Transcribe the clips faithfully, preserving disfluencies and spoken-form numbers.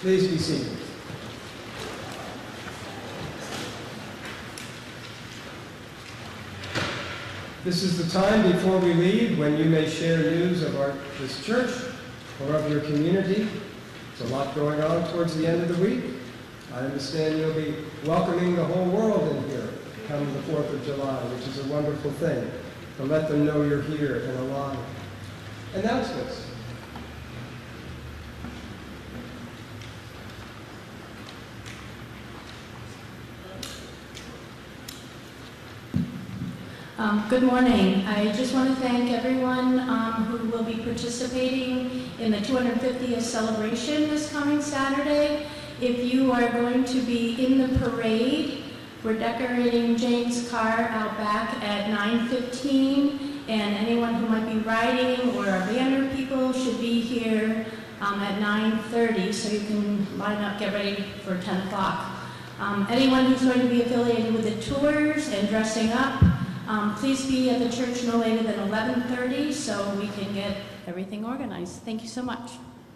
Please be seated. This is the time before we leave when you may share news of our, this church or of your community. There's a lot going on towards the end of the week. I understand you'll be welcoming the whole world in here come the fourth of July, which is a wonderful thing, to let them know you're here and alive. Announcements. Um, good morning. I just want to thank everyone um, who will be participating in the two hundred fiftieth celebration this coming Saturday. If you are going to be in the parade, we're decorating Jane's car out back at nine fifteen, and anyone who might be riding or our banner people should be here um, at nine thirty, so you can line up, get ready for ten o'clock. Um, anyone who's going to be affiliated with the tours and dressing up, Um, please be at the church no later than eleven thirty so we can get everything organized. Thank you so much.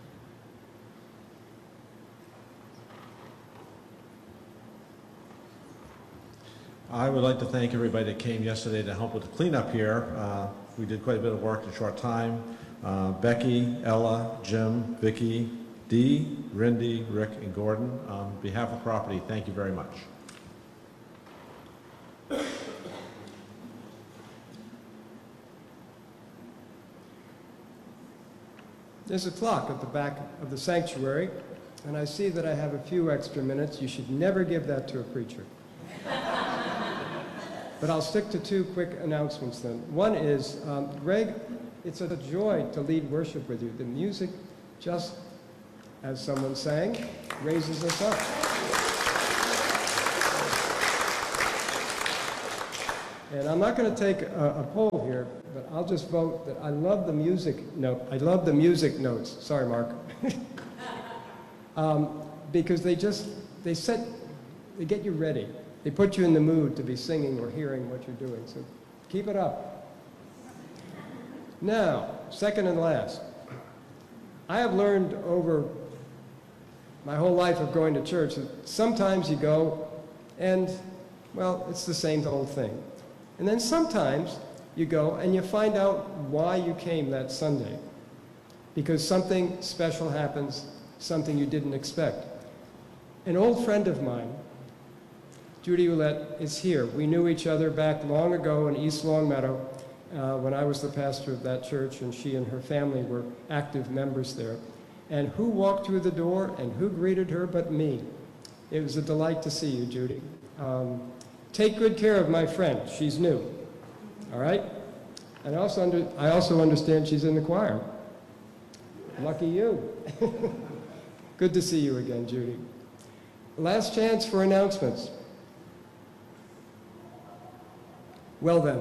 I would like to thank everybody that came yesterday to help with the cleanup here. Uh, we did quite a bit of work in a short time. Uh, Becky, Ella, Jim, Vicki, Dee, Rindy, Rick, and Gordon. On behalf of property, thank you very much. There's a clock at the back of the sanctuary, and I see that I have a few extra minutes. You should never give that to a preacher. But I'll stick to two quick announcements then. One is, um, Greg, it's a joy to lead worship with you. The music, just as someone sang, raises us up. And I'm not going to take a, a poll here, but I'll just vote that I love the music note. I love the music notes. Sorry, Mark. um, because they just, they set, they get you ready. They put you in the mood to be singing or hearing what you're doing. So keep it up. Now, second and last, I have learned over my whole life of going to church that sometimes you go and, well, it's the same old thing. And then sometimes you go and you find out why you came that Sunday. Because something special happens, something you didn't expect. An old friend of mine, Judy Ouellette, is here. We knew each other back long ago in East Longmeadow uh, when I was the pastor of that church, and she and her family were active members there. And who walked through the door and who greeted her but me? It was a delight to see you, Judy. Um, Take good care of my friend. She's new. All right? And I also, under, I also understand she's in the choir. Lucky you. Good to see you again, Judy. Last chance for announcements. Well then,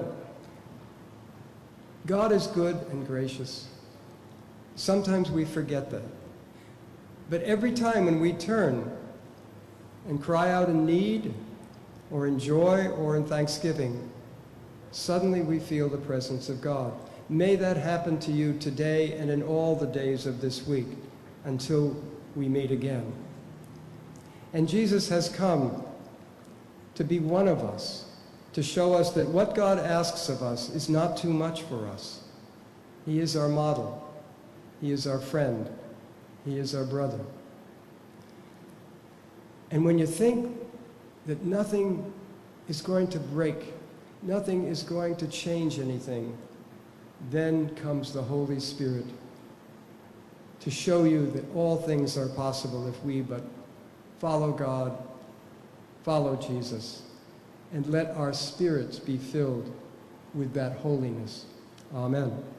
God is good and gracious. Sometimes we forget that. But every time when we turn and cry out in need, or in joy, or in thanksgiving, suddenly we feel the presence of God. May that happen to you today and in all the days of this week until we meet again. And Jesus has come to be one of us, to show us that what God asks of us is not too much for us. He is our model. He is our friend. He is our brother. And when you think that nothing is going to break, nothing is going to change anything, then comes the Holy Spirit to show you that all things are possible if we but follow God, follow Jesus, and let our spirits be filled with that holiness. Amen.